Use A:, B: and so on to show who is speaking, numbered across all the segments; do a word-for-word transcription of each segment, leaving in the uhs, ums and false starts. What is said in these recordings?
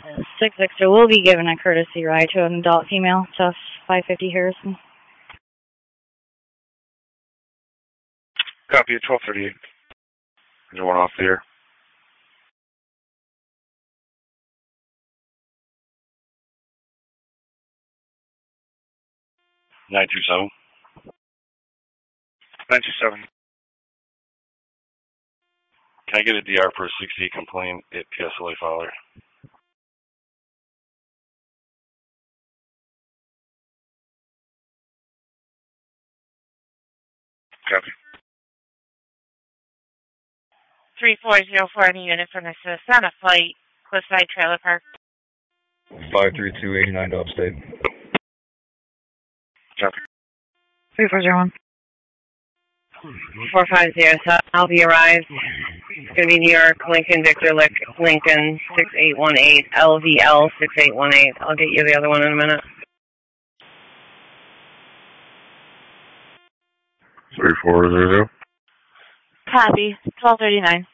A: six extra will be given a courtesy ride to an adult female to five fifty Harrison.
B: Copy at twelve thirty-eight. There's one off the air. nine two seven. nine two seven. Can I get a D R for a sixty complaint at P S L A Fowler? Copy.
C: three four zero four, any unit from assist on a flight, Cliffside Trailer Park.
D: five three two eight nine to upstate.
B: Copy.
A: three four zero one.
E: four five zero, so I'll be arrived. It's going to be New York, Lincoln, Victor, Lincoln, six eight one eight, L V L six eight one eight. I'll get you the other one in a minute.
B: three four zero zero.
A: Copy, twelve thirty-nine.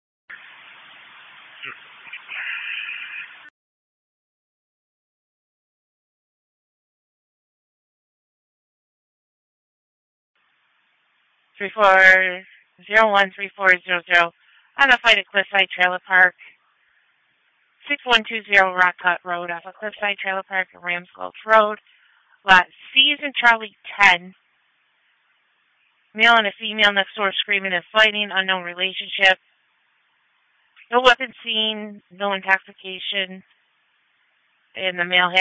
C: three four zero one, three four zero zero, on a flight at Cliffside Trailer Park, six one two zero Rock Cut Road, off of Cliffside Trailer Park and Rams Gulch Road. Lot C is in Charlie ten. Male and a female next door screaming and fighting, unknown relationship. No weapon seen, no intoxication. And the male has